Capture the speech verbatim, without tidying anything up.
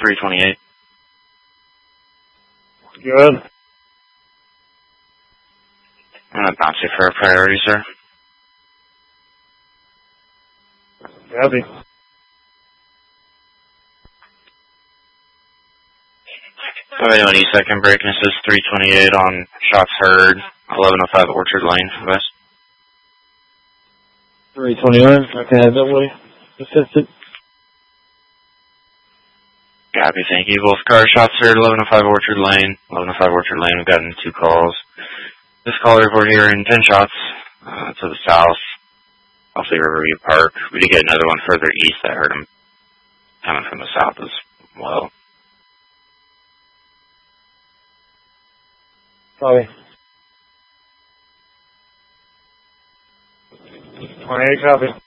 three twenty-eight. Good. I'm gonna bounce you for a priority, sir. Copy. Alright, on East second break, and this is three twenty-eight on shots heard, eleven oh five Orchard Lane, west. three twenty-nine, I can have that way. Assisted. Copy, thank you. Both car shots heard, eleven oh five Orchard Lane. eleven oh five Orchard Lane, we've gotten two calls. This call report here in ten shots uh, to the south, off the Riverview Park. We did get another one further east that heard him coming from the south as well. Copy. twenty-eight, copy.